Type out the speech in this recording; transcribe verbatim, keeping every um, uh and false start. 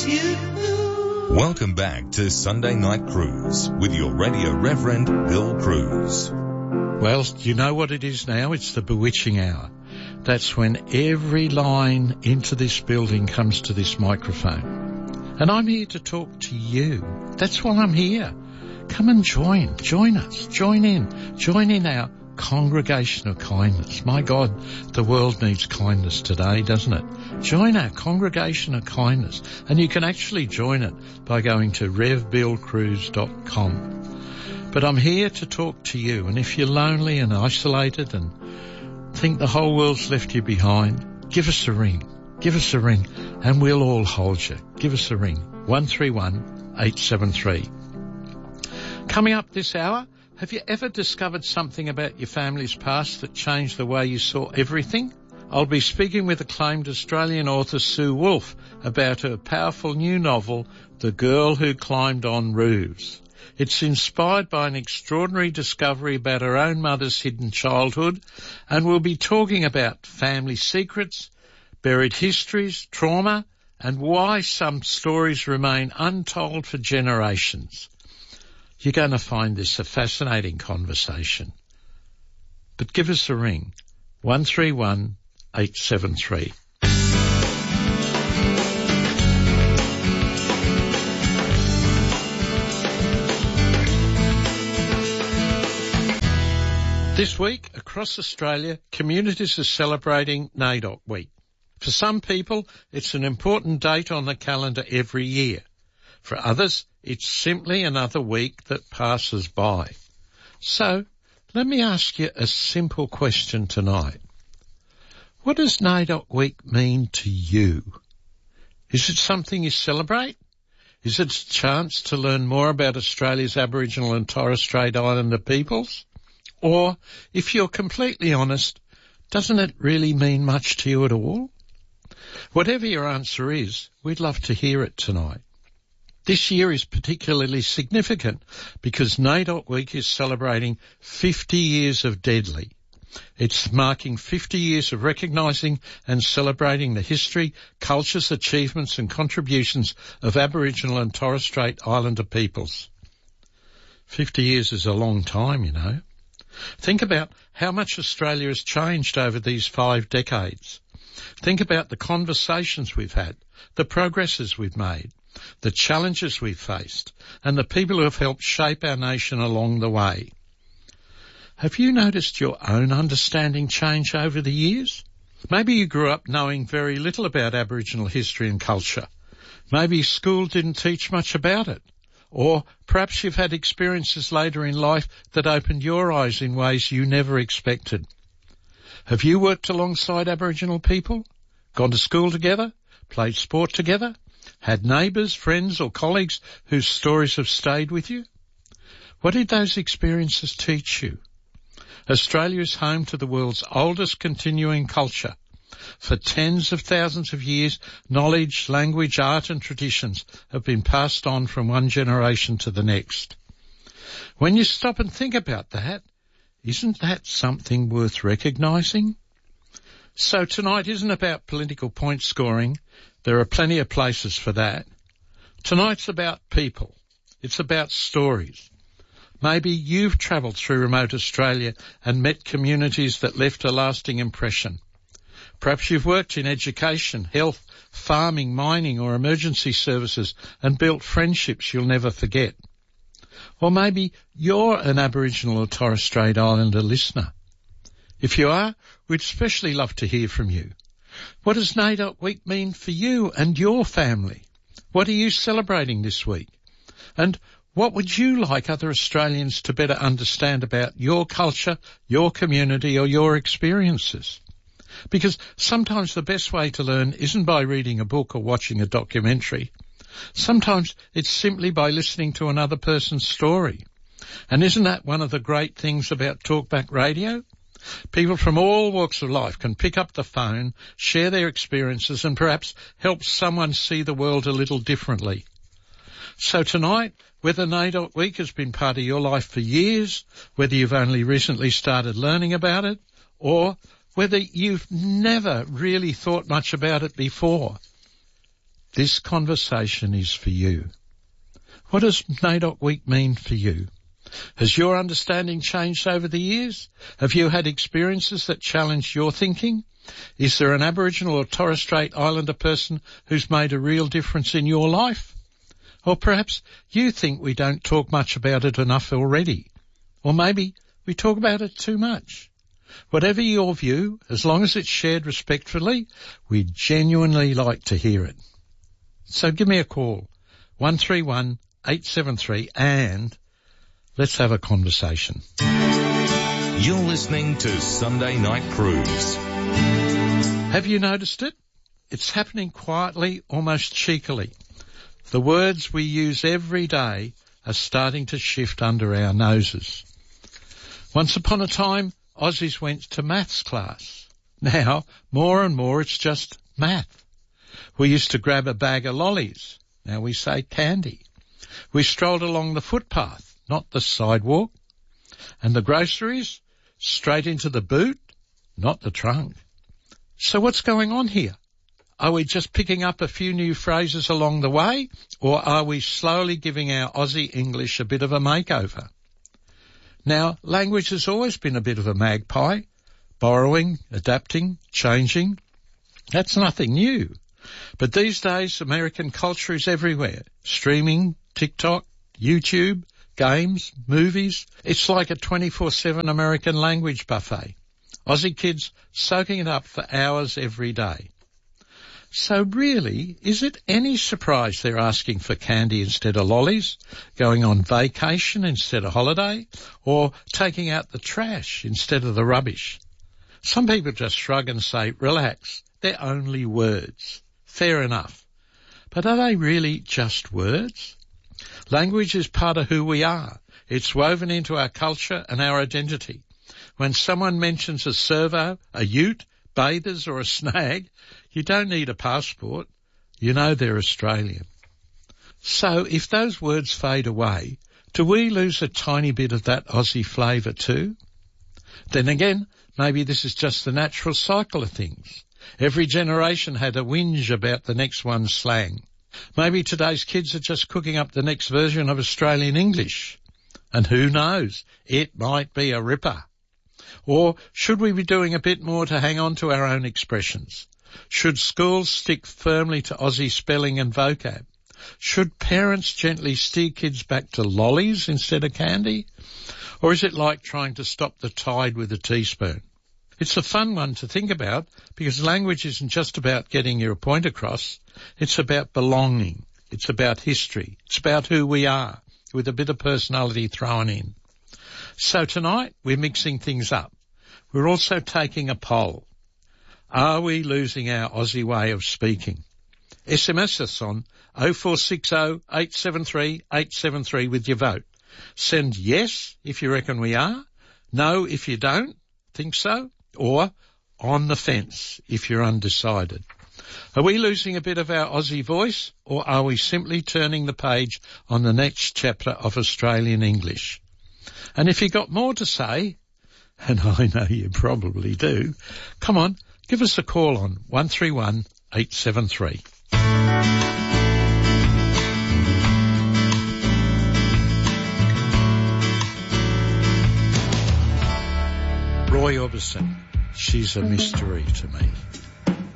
miss you. Welcome back to Sunday Night Cruise with your Radio Reverend Bill Cruz. Well, you know what it is now? It's the bewitching hour. That's when every line into this building comes to this microphone. And I'm here to talk to you. That's why I'm here. Come and join. Join us. Join in. Join in our congregation of kindness. My God, the world needs kindness today, doesn't it? Join our congregation of kindness. And you can actually join it by going to rev bill cruz dot com. But I'm here to talk to you. And if you're lonely and isolated and think the whole world's left you behind, give us a ring. Give us a ring and we'll all hold you. Give us a ring. one three one, eight seven three. Coming up this hour, have you ever discovered something about your family's past that changed the way you saw everything? I'll be speaking with acclaimed Australian author Sue Wolfe about her powerful new novel, The Girl Who Climbed on Roofs. It's inspired by an extraordinary discovery about her own mother's hidden childhood, and we'll be talking about family secrets, buried histories, trauma, and why some stories remain untold for generations. You're going to find this a fascinating conversation. But give us a ring, one three one, eight seven three. This week, across Australia, communities are celebrating NAIDOC Week. For some people, it's an important date on the calendar every year. For others, it's simply another week that passes by. So, let me ask you a simple question tonight. What does NAIDOC Week mean to you? Is it something you celebrate? Is it a chance to learn more about Australia's Aboriginal and Torres Strait Islander peoples? Or, if you're completely honest, doesn't it really mean much to you at all? Whatever your answer is, we'd love to hear it tonight. This year is particularly significant because NAIDOC Week is celebrating fifty years of Deadly. It's marking fifty years of recognising and celebrating the history, cultures, achievements and contributions of Aboriginal and Torres Strait Islander peoples. Fifty years is a long time, you know. Think about how much Australia has changed over these five decades. Think about the conversations we've had, the progresses we've made, the challenges we've faced, and the people who have helped shape our nation along the way. Have you noticed your own understanding change over the years? Maybe you grew up knowing very little about Aboriginal history and culture. Maybe school didn't teach much about it. Or perhaps you've had experiences later in life that opened your eyes in ways you never expected. Have you worked alongside Aboriginal people? Gone to school together? Played sport together? Had neighbours, friends or colleagues whose stories have stayed with you? What did those experiences teach you? Australia is home to the world's oldest continuing culture. For tens of thousands of years, knowledge, language, art and traditions have been passed on from one generation to the next. When you stop and think about that, isn't that something worth recognising? So tonight isn't about political point scoring. There are plenty of places for that. Tonight's about people. It's about stories. Maybe you've travelled through remote Australia and met communities that left a lasting impression. Perhaps you've worked in education, health, farming, mining or emergency services and built friendships you'll never forget. Or maybe you're an Aboriginal or Torres Strait Islander listener. If you are, we'd especially love to hear from you. What does NAIDOC Week mean for you and your family? What are you celebrating this week? And what would you like other Australians to better understand about your culture, your community or your experiences? Because sometimes the best way to learn isn't by reading a book or watching a documentary. Sometimes it's simply by listening to another person's story. And isn't that one of the great things about Talkback Radio? People from all walks of life can pick up the phone, share their experiences and perhaps help someone see the world a little differently. So tonight, whether NAIDOC Week has been part of your life for years, whether you've only recently started learning about it, or whether you've never really thought much about it before, this conversation is for you. What does NAIDOC Week mean for you? Has your understanding changed over the years? Have you had experiences that challenge your thinking? Is there an Aboriginal or Torres Strait Islander person who's made a real difference in your life? Or perhaps you think we don't talk much about it enough already. Or maybe we talk about it too much. Whatever your view, as long as it's shared respectfully, we'd genuinely like to hear it. So give me a call, one three one, eight seven three, and let's have a conversation. You're listening to Sunday Night Cruise. Have you noticed it? It's happening quietly, almost cheekily. The words we use every day are starting to shift under our noses. Once upon a time, Aussies went to maths class. Now, more and more, it's just math. We used to grab a bag of lollies. Now we say candy. We strolled along the footpath, not the sidewalk. And the groceries, straight into the boot, not the trunk. So what's going on here? Are we just picking up a few new phrases along the way, or are we slowly giving our Aussie English a bit of a makeover? Now, language has always been a bit of a magpie, borrowing, adapting, changing. That's nothing new. But these days, American culture is everywhere. Streaming, TikTok, YouTube, games, movies. It's like a twenty-four seven American language buffet. Aussie kids soaking it up for hours every day. So really, is it any surprise they're asking for candy instead of lollies, going on vacation instead of holiday, or taking out the trash instead of the rubbish? Some people just shrug and say, relax, they're only words. Fair enough. But are they really just words? Language is part of who we are. It's woven into our culture and our identity. When someone mentions a servo, a ute, bathers or a snag, you don't need a passport. You know they're Australian. So if those words fade away, do we lose a tiny bit of that Aussie flavour too? Then again, maybe this is just the natural cycle of things. Every generation had a whinge about the next one's slang. Maybe today's kids are just cooking up the next version of Australian English. And who knows, it might be a ripper. Or should we be doing a bit more to hang on to our own expressions? Should schools stick firmly to Aussie spelling and vocab? Should parents gently steer kids back to lollies instead of candy? Or is it like trying to stop the tide with a teaspoon? It's a fun one to think about because language isn't just about getting your point across. It's about belonging. It's about history. It's about who we are, with a bit of personality thrown in. So tonight, we're mixing things up. We're also taking a poll. Are we losing our Aussie way of speaking? S M S us on oh four six oh, eight seven three, eight seven three with your vote. Send yes if you reckon we are, no if you don't think so, or on the fence if you're undecided. Are we losing a bit of our Aussie voice, or are we simply turning the page on the next chapter of Australian English? And if you got more to say, and I know you probably do, come on, give us a call on one three one, eight seven three. Roy Orbison, she's a mystery to me.